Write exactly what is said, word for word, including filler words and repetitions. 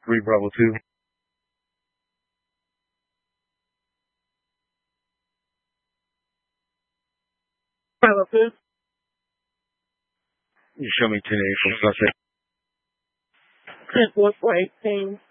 three Bravo two. Bravo two. You show me ten eight from suspect. ten four for eighteen.